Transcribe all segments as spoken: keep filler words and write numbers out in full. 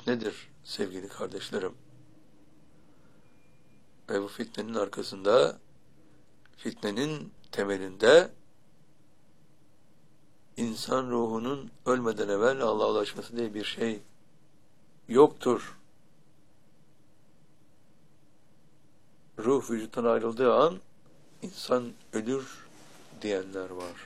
fitnedir sevgili kardeşlerim. Ve bu fitnenin arkasında, fitnenin temelinde insan ruhunun ölmeden evvel Allah'a ulaşması diye bir şey yoktur. Ruh vücuttan ayrıldığı an insan ölür diyenler var.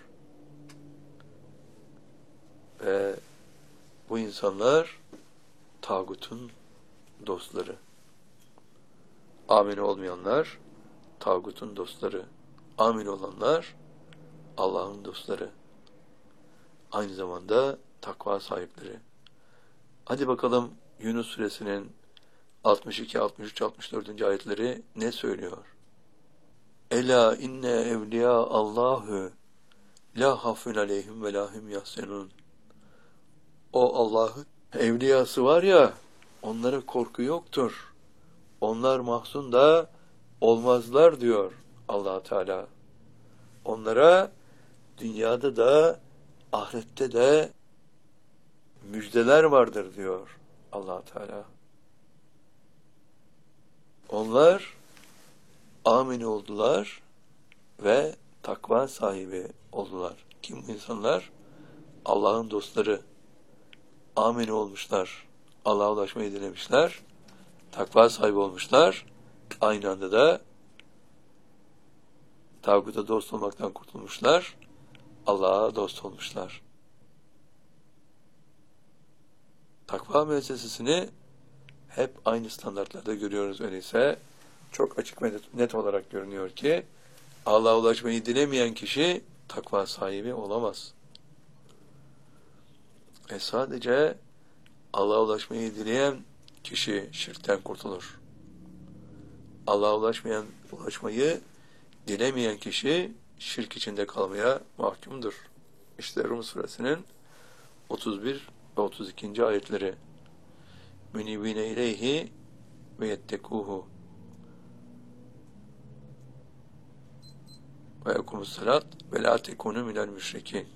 Ve bu insanlar tağutun dostları. Amin olmayanlar tağutun dostları. Amin olanlar Allah'ın dostları. Aynı zamanda takva sahipleri. Hadi bakalım Yunus suresinin altmış iki, altmış üç, altmış dört. ayetleri ne söylüyor? Ela inne evliya Allahu la hafun aleyhim ve lahum yahsenun. O Allah'ın evliyası var ya, onlara korku yoktur. Onlar mahzun da olmazlar diyor Allah Teala. Onlara dünyada da ahirette de müjdeler vardır diyor Allah Teala. Onlar amin oldular ve takva sahibi oldular. Kim bu insanlar? Allah'ın dostları. Amin olmuşlar. Allah'a ulaşmayı dilemişler. Takva sahibi olmuşlar. Aynı anda da tağuta dost olmaktan kurtulmuşlar. Allah'a dost olmuşlar. Takva müessesesini hep aynı standartlarda görüyoruz öyleyse. Çok açık ve net olarak görünüyor ki Allah'a ulaşmayı dilemeyen kişi takva sahibi olamaz. E sadece Allah'a ulaşmayı dileyen kişi şirkten kurtulur. Allah'a ulaşmayan, ulaşmayı dilemeyen kişi şirk içinde kalmaya mahkumdur. İşte Rum suresinin otuz bir ve otuz ikinci ayetleri. Münibine ileyhi ve yettekuhu ve yekumus salat ve la tekunu minel müşrikin.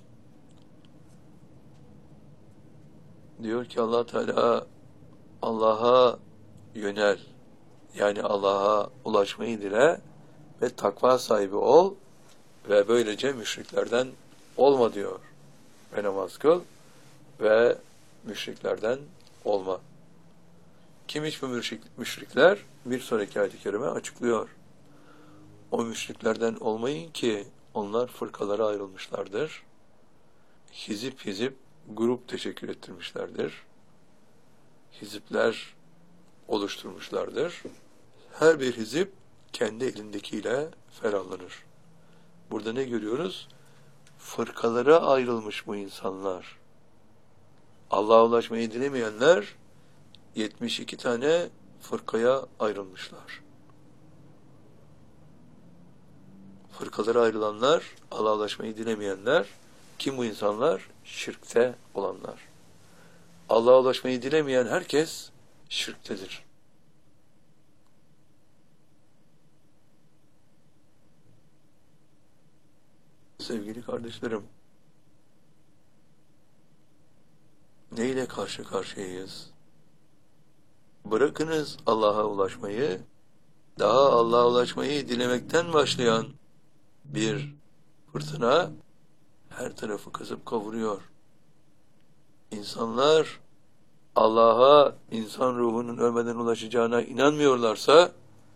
Diyor ki Allah Teala, Allah'a yönel, yani Allah'a ulaşmayı dile ve takva sahibi ol ve böylece müşriklerden olma diyor. Ve namaz kıl ve müşriklerden olma. Kimmiş bu müşrik, müşrikler? Bir sonraki ayet-i kerime açıklıyor. O müşriklerden olmayın ki onlar fırkalara ayrılmışlardır. Hizip hizip grup teşekkür ettirmişlerdir. Hizipler oluşturmuşlardır. Her bir hizip kendi elindekiyle ferahlanır. Burada ne görüyoruz? Fırkalara ayrılmış bu insanlar. Allah'a ulaşmayı dilemeyenler yetmiş iki tane fırkaya ayrılmışlar. Fırkalara ayrılanlar, Allah'a ulaşmayı dilemeyenler, kim bu insanlar? Şirkte olanlar. Allah'a ulaşmayı dilemeyen herkes şirktedir. Sevgili kardeşlerim, neyle karşı karşıyayız? Bırakınız Allah'a ulaşmayı, daha Allah'a ulaşmayı dilemekten başlayan bir fırtına her tarafı kasıp kavuruyor. İnsanlar Allah'a insan ruhunun ölmeden ulaşacağına inanmıyorlarsa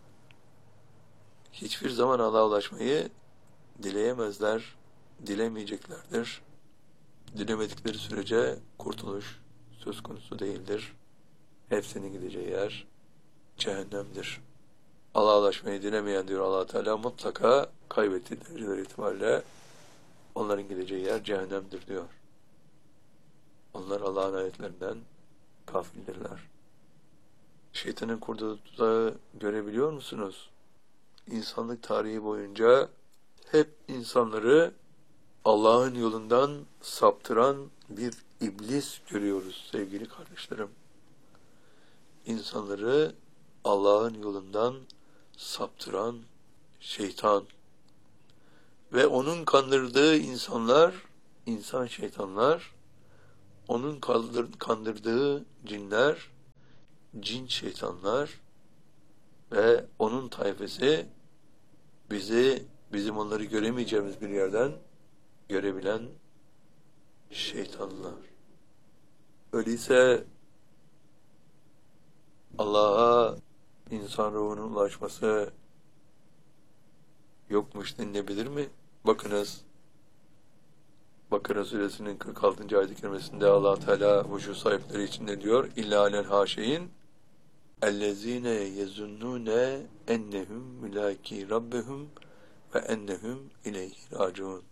hiçbir zaman Allah'a ulaşmayı dileyemezler, dilemeyeceklerdir. Dilemedikleri sürece kurtuluş söz konusu değildir. Hepsinin gideceği yer cehennemdir. Allah'a ulaşmayı dilemeyen diyor Allah Teala mutlaka kaybettiği dereceler itibariyle onların gideceği yer cehennemdir diyor. Onlar Allah'ın ayetlerinden gafildirler. Şeytanın kurduğu tuzağı görebiliyor musunuz? İnsanlık tarihi boyunca hep insanları Allah'ın yolundan saptıran bir iblis görüyoruz sevgili kardeşlerim. İnsanları Allah'ın yolundan saptıran şeytan ve onun kandırdığı insanlar, insan şeytanlar, onun kandırdığı cinler cin şeytanlar ve onun tayfesi bizi, bizim onları göremeyeceğimiz bir yerden görebilen şeytanlar. Öyleyse Allah'a insan ruhunun ulaşması yokmuş denilebilir mi? Bakınız, Bakara suresinin kırk altıncı ayet-i kerimesinde Allah Teala huşu sahipleri için ne diyor? İlla alel haşeyin ellezine yezunnune ennehum mülaki rabbehum ve ennehum ileyhi raciun.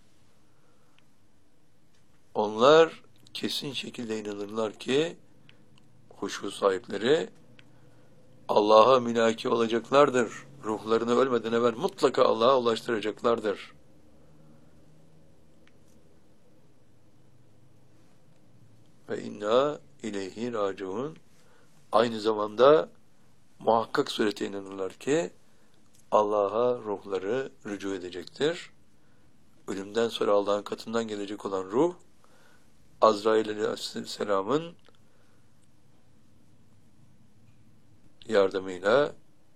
Onlar kesin şekilde inanırlar ki huşu sahipleri Allah'a mülaki olacaklardır. Ruhlarını ölmeden evvel mutlaka Allah'a ulaştıracaklardır. Ve inna ileyhi raciun. Aynı zamanda muhakkak surete inanırlar ki Allah'a ruhları rücu edecektir. Ölümden sonra Allah'ın katından gelecek olan ruh, Azrail aleyhisselamın yardımıyla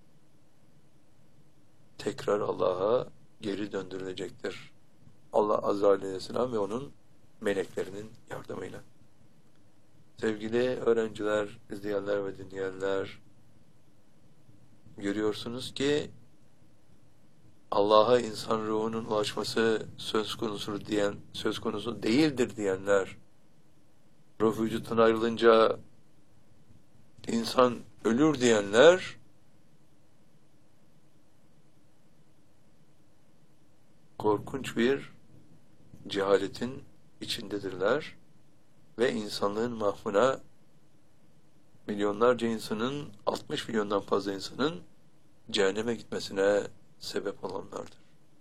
tekrar Allah'a geri döndürülecektir. Allah Azrail aleyhisselam ve onun meleklerinin yardımıyla. Sevgili öğrenciler, izleyenler ve dinleyenler, görüyorsunuz ki Allah'a insan ruhunun ulaşması söz konusu diyen, söz konusu değildir diyenler, ruh vücuttan ayrılınca insan ölür diyenler, korkunç bir cehaletin içindedirler ve insanlığın mahvına milyonlarca insanın, altmış milyondan fazla insanın cehenneme gitmesine sebep olanlardır.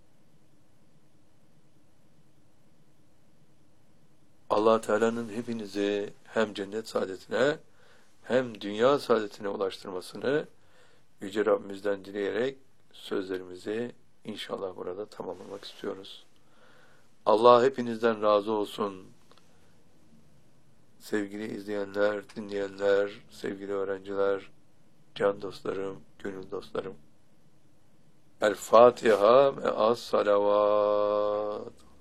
Allah Teala'nın hepinizi hem cennet saadetine hem dünya saadetine ulaştırmasını Yüce Rabbimizden dileyerek sözlerimizi inşallah burada tamamlamak istiyoruz. Allah hepinizden razı olsun. Sevgili izleyenler, dinleyenler, sevgili öğrenciler, can dostlarım, gönül dostlarım. El Fatiha ve as salavat.